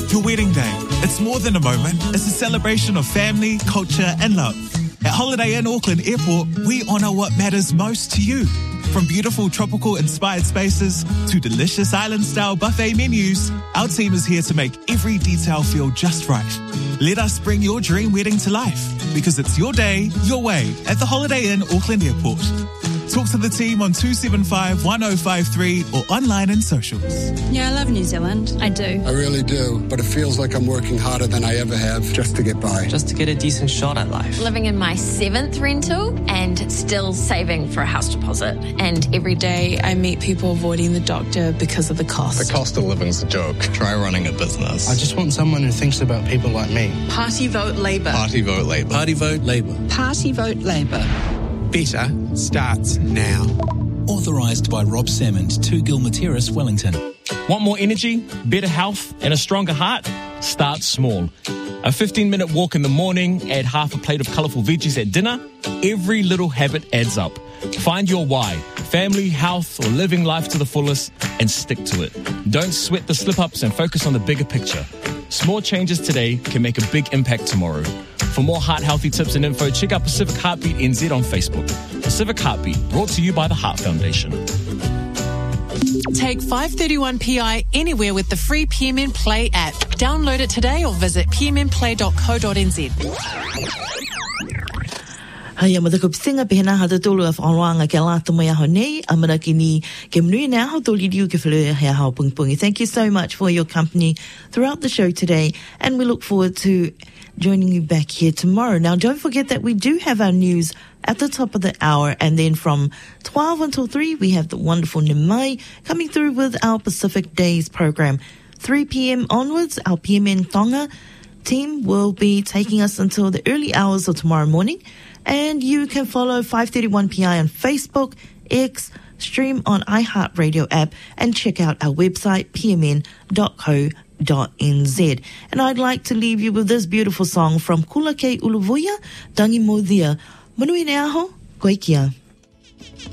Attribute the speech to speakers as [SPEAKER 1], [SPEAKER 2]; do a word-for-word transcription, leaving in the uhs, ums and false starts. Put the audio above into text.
[SPEAKER 1] Your wedding day, it's more than a moment. It's a celebration of family, culture and love. At Holiday Inn Auckland Airport, we honour what matters most to you. From beautiful tropical-inspired spaces to delicious island-style buffet menus, our team is here to make every detail feel just right. Let us bring your dream wedding to life, because it's your day, your way at the Holiday Inn Auckland Airport. Talk to the team on two seven five, one oh five three or online and socials.
[SPEAKER 2] Yeah, I love New Zealand. I do.
[SPEAKER 3] I really do, but it feels like I'm working harder than I ever have just to get by.
[SPEAKER 4] Just to get a decent shot at life.
[SPEAKER 5] Living in my seventh rental and still saving for a house deposit.
[SPEAKER 2] And every day I meet people avoiding the doctor because of the cost.
[SPEAKER 6] The cost of living's a joke. Try running a business.
[SPEAKER 7] I just want someone who thinks about people like me.
[SPEAKER 2] Party vote Labour.
[SPEAKER 6] Party vote Labour.
[SPEAKER 7] Party vote Labour.
[SPEAKER 2] Party vote Labour.
[SPEAKER 8] Better starts now.
[SPEAKER 9] Authorised by Rob Salmond, two Gilmer Terrace, Wellington.
[SPEAKER 10] Want more energy, better health and a stronger heart? Start small. A fifteen minute walk in the morning, add half a plate of colourful veggies at dinner. Every little habit adds up. Find your why. Family, health or living life to the fullest and stick to it. Don't sweat the slip-ups and focus on the bigger picture. Small changes today can make a big impact tomorrow. For more heart-healthy tips and info, check out Pacific Heartbeat N Z on Facebook. Pacific Heartbeat, brought to you by the Heart Foundation.
[SPEAKER 11] Take five thirty-one P I anywhere with the free P M N Play app. Download it today or visit p m n play dot co dot n z.
[SPEAKER 12] Haya madakop singa pehena hata tolu af onwanga ke lata mo ya honei amana kini ke mnui na ho toli diu ke fleur he ha pung pungi. Thank you so much for your company throughout the show today, and we look forward to joining you back here tomorrow. Now, don't forget that we do have our news at the top of the hour, and then from twelve until three, we have the wonderful Nimai coming through with our Pacific Days program. three p.m. onwards, our P M N Tonga team will be taking us until the early hours of tomorrow morning. And you can follow five thirty-one P I on Facebook, X, stream on iHeartRadio app, and check out our website, p m n dot co dot n z. And I'd like to leave you with this beautiful song from Kula Kei Uluvuya, Tangi Modia. Manui ne aho, koe kia.